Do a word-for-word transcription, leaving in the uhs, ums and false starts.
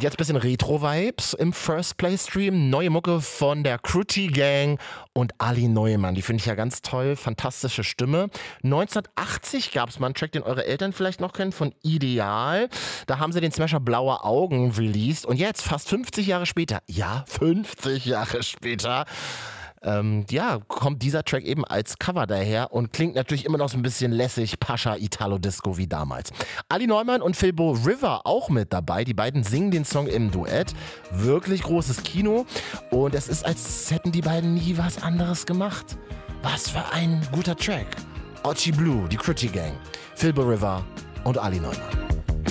jetzt ein bisschen Retro-Vibes im First Play Stream. Neue Mucke von der Krütti Gang und Ali Neumann. Die finde ich ja ganz toll. Fantastische Stimme. neunzehnhundertachtzig gab es mal einen Track, den eure Eltern vielleicht noch kennen, von Ideal. Da haben sie den Smasher Blaue Augen released. Und jetzt, fast fünfzig Jahre später, ja, fünfzig Jahre später, Ähm, ja, kommt dieser Track eben als Cover daher und klingt natürlich immer noch so ein bisschen lässig, Pascha, Italo-Disco wie damals. Ali Neumann und Philbo River auch mit dabei. Die beiden singen den Song im Duett. Wirklich großes Kino. Und es ist, als hätten die beiden nie was anderes gemacht. Was für ein guter Track. Ochi Blue, die Krütti Gang, Philbo River und Ali Neumann.